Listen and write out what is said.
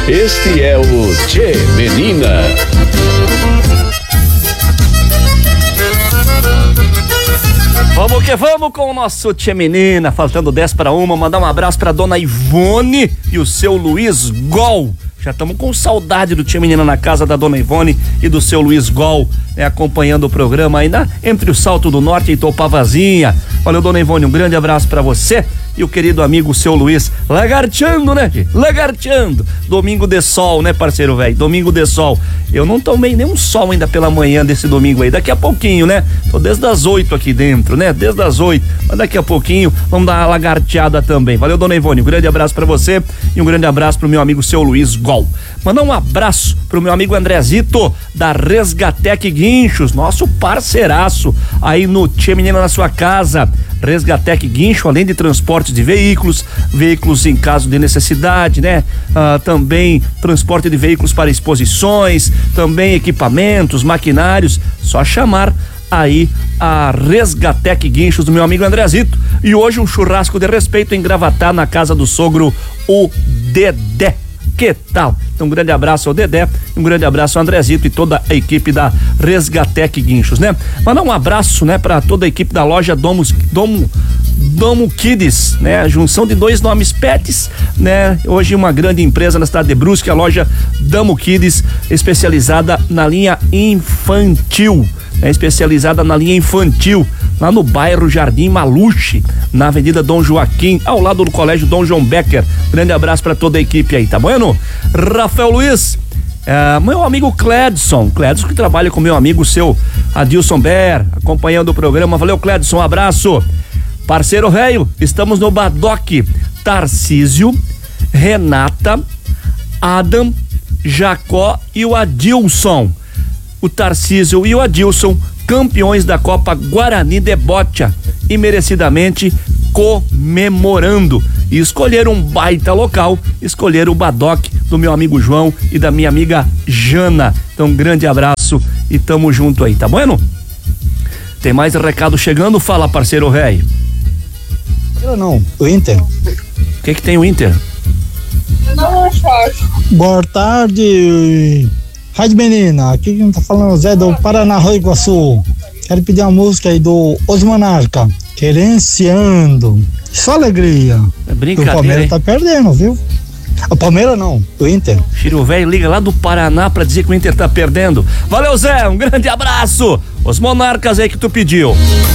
Este é o Tchê Menina. Vamos que vamos com o nosso Tchê Menina, faltando 10:01, mandar um abraço pra dona Ivone e o seu Luiz Gol. Já estamos com saudade do Tchê Menina na casa da dona Ivone e do seu Luiz Gol, né, acompanhando o programa ainda entre o Salto do Norte e Itopavazinha. Valeu, dona Ivone, um grande abraço pra você e o querido amigo seu Luiz, lagarteando, né? Lagarteando. Domingo de sol, né, parceiro velho? Domingo de sol. Eu não tomei nenhum sol ainda pela manhã desse domingo aí. Daqui a pouquinho, né? Tô desde as 8 aqui dentro, né? Desde as 8. Mas daqui a pouquinho vamos dar uma lagarteada também. Valeu, dona Ivone. Um grande abraço pra você e um grande abraço pro meu amigo seu Luiz Gol. Mandar um abraço pro meu amigo Andrezito da Resgatec Guinchos, nosso parceiraço aí no Tchê Menina na sua casa. Resgatec Guincho, além de transportes de veículos em caso de necessidade, né? Também transporte de veículos para exposições, também equipamentos, maquinários, só chamar aí a Resgatec Guinchos do meu amigo Andrezito. E hoje um churrasco de respeito em Gravatá, na casa do sogro, o Dedé. Que tal? Então um grande abraço ao Dedé, um grande abraço ao Andrezito e toda a equipe da Resgatec Guinchos, né? Mandar um abraço, né, para toda a equipe da loja Domo Kids, né? A junção de dois nomes pets, né? Hoje uma grande empresa na cidade de Brusque, a loja Domo Kids, especializada na linha infantil, lá no bairro Jardim Maluche, na Avenida Dom Joaquim, ao lado do Colégio Dom João Becker. Grande abraço para toda a equipe aí, tá bueno? Rafael Luiz, meu amigo Cledson que trabalha com meu amigo seu Adilson Ber, acompanhando o programa. Valeu, Cledson, um abraço. Parceiro velho, estamos no Badoc. Tarcísio, Renata, Adam, Jacó e o Adilson. O Tarcísio e o Adilson, campeões da Copa Guarani de Bocha, e merecidamente comemorando. E escolheram um baita local, escolheram o Badoc do meu amigo João e da minha amiga Jana. Então um grande abraço e tamo junto aí, tá bueno? Tem mais recado chegando? Fala, parceiro velho. Não, o Inter. O que tem o Inter? Boa tarde, Rádio Menina. Aqui quem tá falando é o Zé do Paraná, Rio Iguaçu. Quero pedir uma música aí do Os Monarca, Querenciando. Só alegria. É brincadeira, o Palmeiras hein? tá perdendo, viu? O Palmeiras não, o Inter. Chiro velho liga lá do Paraná pra dizer que o Inter tá perdendo. Valeu, Zé, um grande abraço. Os Monarcas aí que tu pediu.